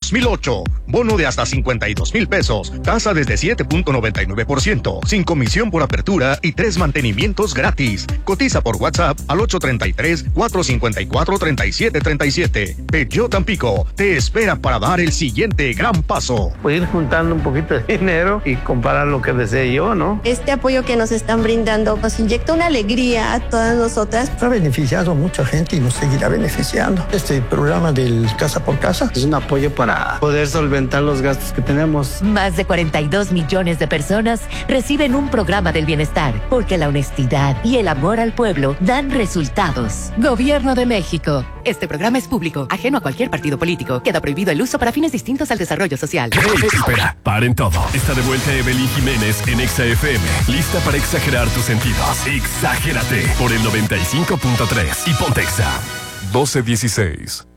2008. Bono de hasta 52,000 pesos. Tasa desde 7.99%. Sin comisión por apertura y 3 mantenimientos gratis. Cotiza por WhatsApp al 833-454-3737. Peugeot Tampico te espera para dar el siguiente gran paso. Voy a ir juntando un poquito de dinero y comprar lo que desee yo, ¿no? Este apoyo que nos están brindando nos inyecta una alegría a todas nosotras. Ha beneficiado a mucha gente y nos seguirá beneficiando. Este programa del Casa por Casa es un apoyo para poder solventar los gastos que tenemos. Más de 42 millones de personas reciben un programa del bienestar, porque la honestidad y el amor al pueblo dan resultados. Gobierno de México. Este programa es público, ajeno a cualquier partido político. Queda prohibido el uso para fines distintos al desarrollo social. Espera, paren todo. Está de vuelta Evelyn Jiménez en Exa FM. Lista para exagerar tus sentidos. Exagérate por el 95.3 y Pontexa 1216.